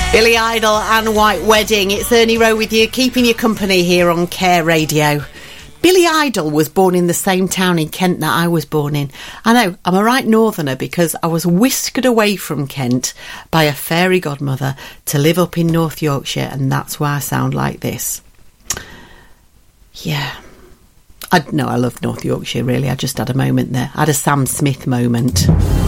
Billy Idol and White Wedding. It's Ernie Rowe with you, keeping you company here on Care Radio. Billy Idol was born in the same town in Kent that I was born in. I know, I'm a right northerner because I was whisked away from Kent by a fairy godmother to live up in North Yorkshire, and that's why I sound like this. Yeah. I love North Yorkshire, really. I just had a moment there. I had a Sam Smith moment.